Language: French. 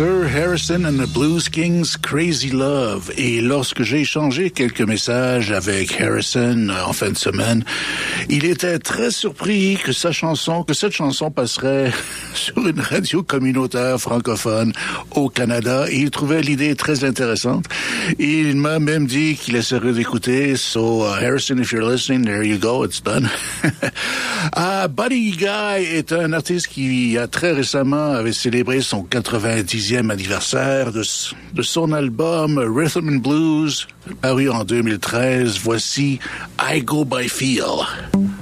Sir Harrison and the Blues Kings, Crazy Love. Et lorsque j'ai échangé quelques messages avec Harrison en fin de semaine, il était très surpris que cette chanson passerait sur une radio communautaire francophone au Canada. Et il trouvait l'idée très intéressante. Et il m'a même dit qu'il essaierait d'écouter. So, Harrison, if you're listening, there you go, it's done. Buddy Guy est un artiste qui a très récemment avait célébré son 90e anniversaire de son album Rhythm and Blues, paru en 2013. Voici I Go By Feel.